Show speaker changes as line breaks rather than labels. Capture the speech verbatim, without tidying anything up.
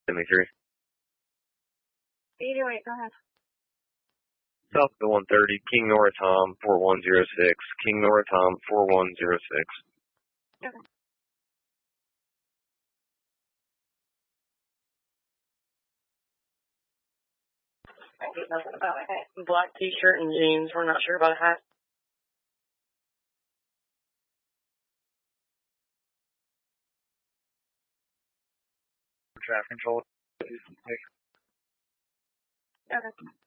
seventy-three.
eighty-eight, go ahead.
South of the one thirty, King Nora Tom, four one zero six. King Nora Tom, four one zero six.
Okay. I hate nothing about a hat. Black t-shirt and jeans. We're not sure about a hat.
Traffic control.
Okay.